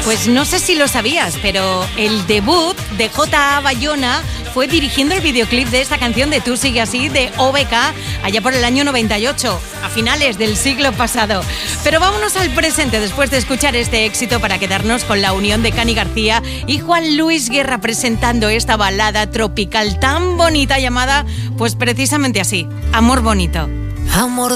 Pues no sé si lo sabías, pero el debut de J.A. Bayona fue dirigiendo el videoclip de esta canción de Tú sigue así, de OBK, allá por el año 98, a finales del siglo pasado. Pero vámonos al presente después de escuchar este éxito para quedarnos con la unión de Cani García y Juan Luis Guerra presentando esta balada tropical tan bonita llamada, pues precisamente así, Amor Bonito. Amor